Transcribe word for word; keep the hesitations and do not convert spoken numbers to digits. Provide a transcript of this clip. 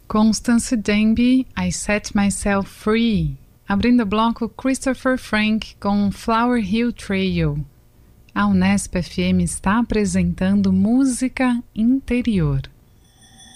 Constance Denby, I Set Myself Free. Abrindo o bloco, Christopher Frank com Flower Hill Trail. A Unesp F M está apresentando Música Interior.